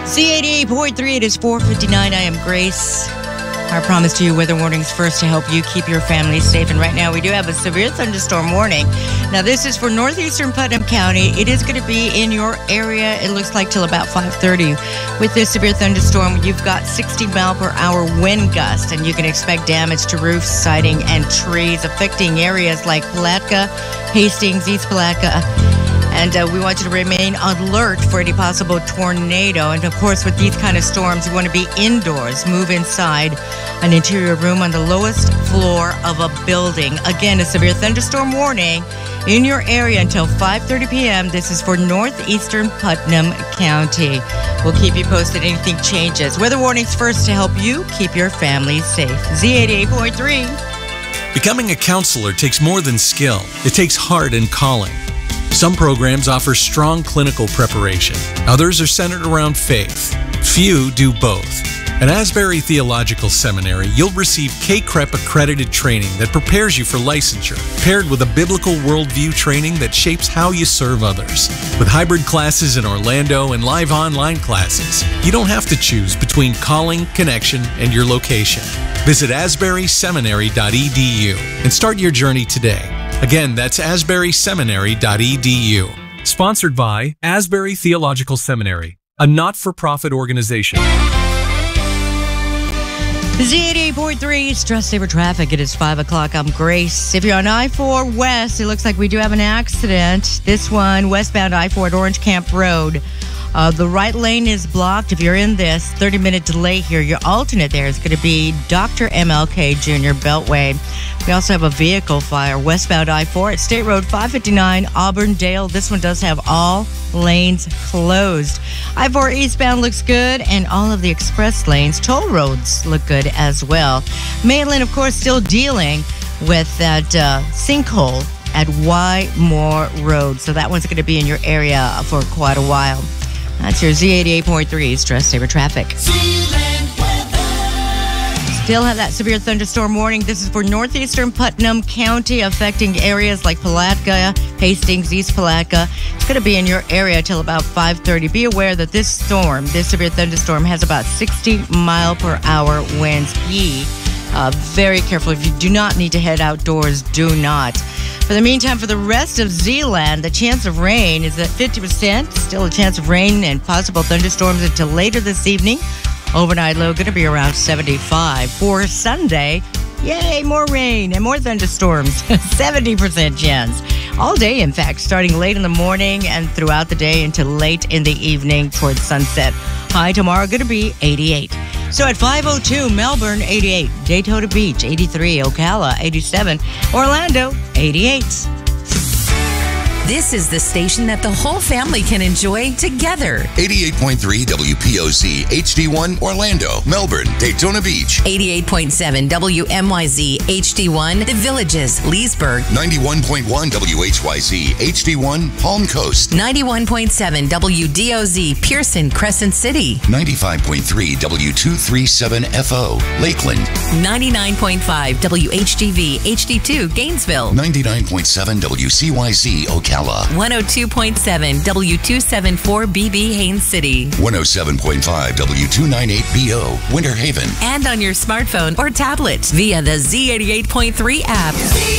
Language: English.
Z88.3, it is 4:59. I am Grace. Our promise to you, weather warnings first to help you keep your family safe. And right now we do have a severe thunderstorm warning. Now this is for northeastern Putnam County. It is going to be in your area, it looks like, till about 5:30. With this severe thunderstorm, you've got 60 mile per hour wind gust, and you can expect damage to roofs, siding, and trees, affecting areas like Palatka, Hastings, East Palatka. And we want you to remain alert for any possible tornado. And of course, with these kind of storms, you want to be indoors. Move inside an interior room on the lowest floor of a building. Again, a severe thunderstorm warning in your area until 5:30 p.m. This is for northeastern Putnam County. We'll keep you posted anything changes. Weather warnings first to help you keep your family safe. Z88.3. Becoming a counselor takes more than skill. It takes heart and calling. Some programs offer strong clinical preparation. Others are centered around faith. Few do both. At Asbury Theological Seminary, you'll receive K-CREP accredited training that prepares you for licensure, paired with a biblical worldview training that shapes how you serve others. With hybrid classes in Orlando and live online classes, you don't have to choose between calling, connection, and your location. Visit asburyseminary.edu and start your journey today. Again, that's asburyseminary.edu. Sponsored by Asbury Theological Seminary, a not-for-profit organization. Z88.3, Stress Saver Traffic. It is 5 o'clock. I'm Grace. If you're on I-4 West, it looks like we do have an accident. This one, westbound I-4 at Orange Camp Road. The right lane is blocked. If you're in this, 30-minute delay here. Your alternate there is going to be Dr. MLK Jr. Beltway. We also have a vehicle fire westbound I-4 at State Road 559, Auburndale. This one does have all lanes closed. I-4 eastbound looks good, and all of the express lanes, toll roads, look good as well. Mainland, of course, still dealing with that sinkhole at Wymore Road. So that one's going to be in your area for quite a while. That's your Z88.3 Stress Saver Traffic. Still have that severe thunderstorm warning. This is for northeastern Putnam County, affecting areas like Palatka, Hastings, East Palatka. It's going to be in your area till about 5:30. Be aware that this severe thunderstorm, has about 60 mile per hour winds. Be very careful. If you do not need to head outdoors, do not. For the meantime, for the rest of Zeeland, the chance of rain is at 50%. Still a chance of rain and possible thunderstorms until later this evening. Overnight low going to be around 75. For Sunday, yay, more rain and more thunderstorms. 70% chance. All day, in fact, starting late in the morning and throughout the day until late in the evening towards sunset. High tomorrow going to be 88. So at 5:02, Melbourne, 88. Daytona Beach, 83. Ocala, 87. Orlando, 88. This is the station that the whole family can enjoy together. 88.3 WPOZ HD1 Orlando, Melbourne, Daytona Beach. 88.7 WMYZ HD1 The Villages, Leesburg. 91.1 WHYZ HD1 Palm Coast. 91.7 WDOZ Pearson, Crescent City. 95.3 W237FO Lakeland. 99.5 WHGV HD2 Gainesville. 99.7 WCYZ Ocala. 102.7 W274BB Haines City. 107.5 W298BO Winter Haven. And on your smartphone or tablet via the Z88.3 app.